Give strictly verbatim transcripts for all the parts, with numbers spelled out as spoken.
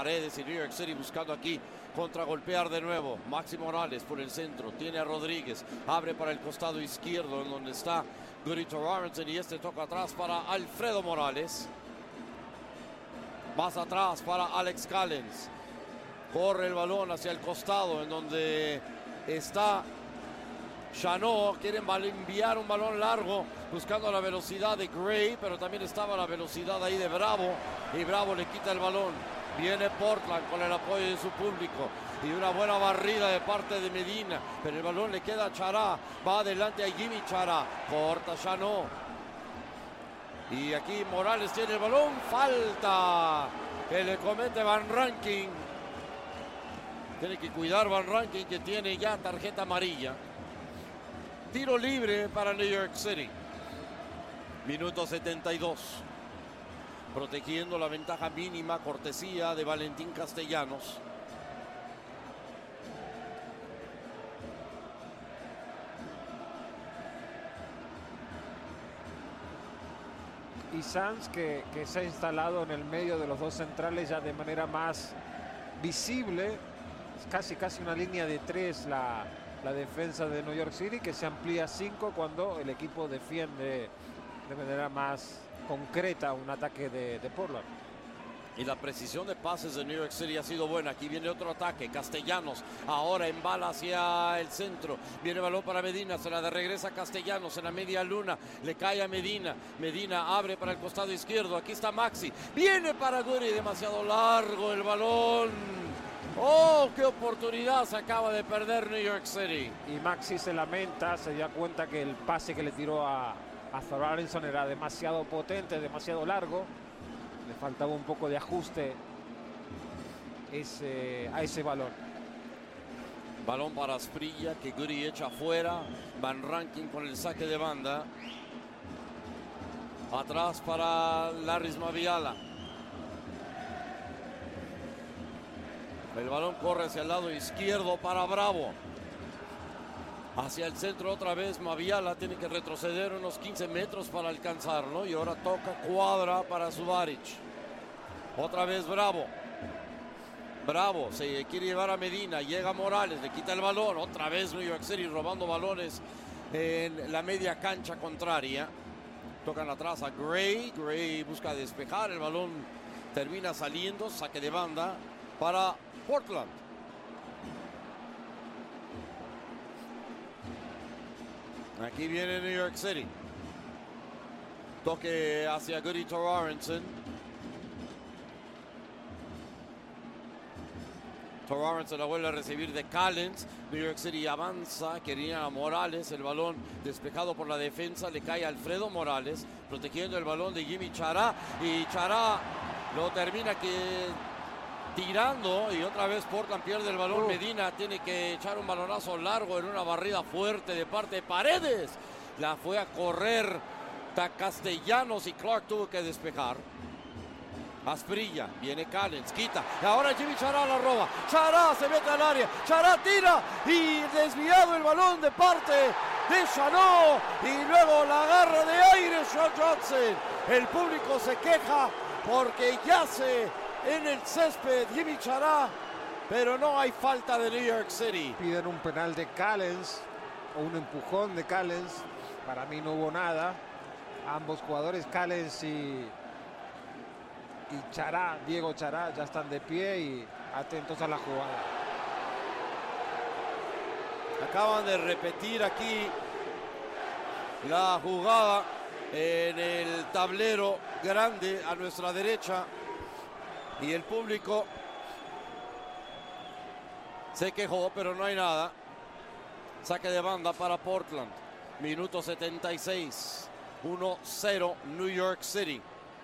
Paredes y New York City buscando aquí contragolpear de nuevo. Maxi Morales por el centro, tiene a Rodríguez, abre para el costado izquierdo en donde está Goody Torrarson y este toca atrás para Alfredo Morales. Más atrás para Alex Callens. Corre el balón hacia el costado en donde está Chanot. Quieren enviar un balón largo buscando la velocidad de Gray, pero también estaba la velocidad ahí de Bravo y Bravo le quita el balón. Viene Portland con el apoyo de su público y una buena barrida de parte de Medina, pero el balón le queda a Chará. Va adelante a Jimmy Chará, corta Chanot y aquí Morales tiene el balón. Falta que le comete Van Rankin. Tiene que cuidar Van Rankin, que tiene ya tarjeta amarilla. Tiro libre para New York City. Minuto setenta y dos. Protegiendo la ventaja mínima, cortesía de Valentín Castellanos. Y Sanz que, que se ha instalado en el medio de los dos centrales ya de manera más visible. Es casi casi una línea de tres la, la defensa de New York City, que se amplía a cinco cuando el equipo defiende de manera más concreta un ataque de, de Portland. Y la precisión de pases de New York City ha sido buena. Aquí viene otro ataque. Castellanos ahora en bala hacia el centro. Viene el balón para Medina. Se la de regresa Castellanos en la media luna. Le cae a Medina. Medina abre para el costado izquierdo. Aquí está Maxi. Viene para Goody. Demasiado largo el balón. ¡Oh, qué oportunidad se acaba de perder New York City! Y Maxi se lamenta. Se dio cuenta que el pase que le tiró a, a Thorarison era demasiado potente, demasiado largo. Le faltaba un poco de ajuste ese, a ese balón. Balón para Asprilla, que Goody echa afuera. Van Rankin con el saque de banda. Atrás para Larrys Maviala. El balón corre hacia el lado izquierdo para Bravo. Hacia el centro otra vez Maviala. Tiene que retroceder unos quince metros para alcanzarlo. Y ahora toca cuadra para Subaric. Otra vez Bravo. Bravo se quiere llevar a Medina. Llega Morales, le quita el balón. Otra vez New York City robando balones en la media cancha contraria. Tocan atrás a Gray. Gray busca despejar. El balón termina saliendo. Saque de banda para Portland. Aquí viene New York City. Toque hacia Goody Torrarson. Torrarson la vuelve a recibir de Callens. New York City avanza. Quería a Morales. El balón despejado por la defensa. Le cae a Alfredo Morales. Protegiendo el balón de Jimmy Chará. Y Chará lo termina que tirando. Y otra vez Portland pierde el balón. Uh. Medina tiene que echar un balonazo largo en una barrida fuerte de parte de Paredes. La fue a correr Castellanos y Clark tuvo que despejar. Asprilla, viene Callens, quita. Y ahora Jimmy Chará la roba. Chará se mete al área. Chará tira y desviado el balón de parte de Chanot. Y luego la agarra de aire Sean Johnson. El público se queja porque yace en el césped Jimmy Chará, pero no hay falta de New York City. Piden un penal de Callens o un empujón de Callens. Para mí no hubo nada. Ambos jugadores, Callens y, y Chará, Diego Chará, ya están de pie y atentos a la jugada. Acaban de repetir aquí la jugada en el tablero grande a nuestra derecha. Y el público se quejó, pero no hay nada. Saque de banda para Portland. Minuto setenta y seis. uno cero New York City.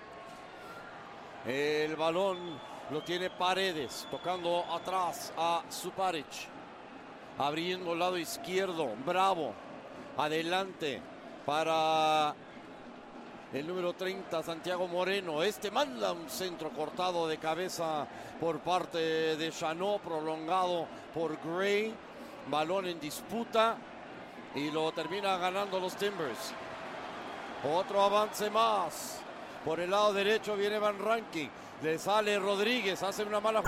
El balón lo tiene Paredes. Tocando atrás a Subaric. Abriendo el lado izquierdo. Bravo. Adelante para el número treinta, Santiago Moreno. Este manda un centro cortado de cabeza por parte de Chanot, prolongado por Gray. Balón en disputa y lo termina ganando los Timbers. Otro avance más. Por el lado derecho viene Van Rankin. Le sale Rodríguez, hace una mala